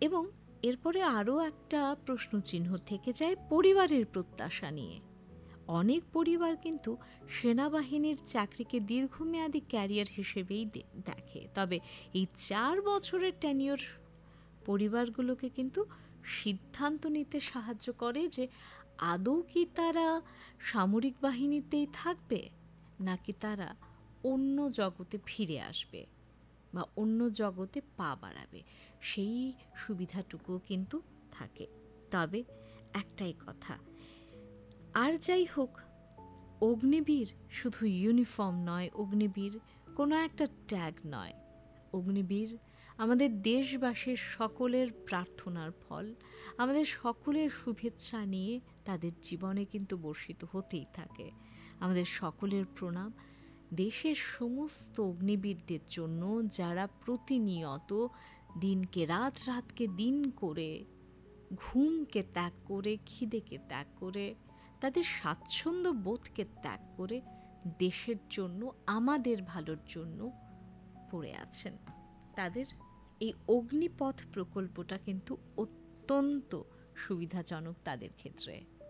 এবং এরপরে আরও একটা প্রশ্নচিহ্ন থেকে যায় পরিবারের প্রত্যাশা নিয়ে। অনেক পরিবার কিন্তু সেনাবাহিনীর চাকরিকে দীর্ঘমেয়াদী ক্যারিয়ার হিসেবেই দেখে, তবে এই 4 বছরের টেনিওর পরিবারগুলোকে কিন্তু সিদ্ধান্ত নিতে সাহায্য করে যে আদৌ কি তারা সামরিক বাহিনীতেই থাকবে, নাকি তারা অন্য জগতে ফিরে আসবে বা অন্য জগতে পা বাড়াবে। সেই সুবিধাটুকুও কিন্তু থাকে। তবে একটাই কথা, আর যাই হোক, অগ্নিবীর শুধু ইউনিফর্ম নয়, অগ্নিবীর কোনো একটা ট্যাগ নয়। অগ্নিবীর আমাদের দেশবাসীর সকলের প্রার্থনার ফল, আমাদের সকলের শুভেচ্ছা নিয়ে তাদের জীবনে কিন্তু বর্ষিত হতেই থাকে। আমাদের সকলের প্রণাম দেশের সমস্ত অগ্নিবীরদের জন্য, যারা প্রতিনিয়ত দিনকে রাত, রাতকে দিন করে, ঘুমকে ত্যাগ করে, খিদেকে ত্যাগ করে, তাদের স্বাচ্ছন্দ্য বোধকে ত্যাগ করে দেশের জন্য, আমাদের ভালোর জন্য পড়ে আছেন। তাদের এই অগ্নিপথ প্রকল্পটা কিন্তু অত্যন্ত সুবিধাজনক তাদের ক্ষেত্রে।